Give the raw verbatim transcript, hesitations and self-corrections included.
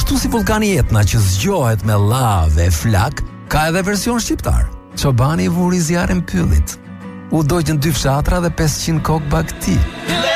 Ashtu si vulkani Etna që zgjohet me lavë e flak, ka edhe version shqiptar. Çobani vuri zjarrin pyllit. U doqën dy fshatra dhe pesëqind kokë bakti.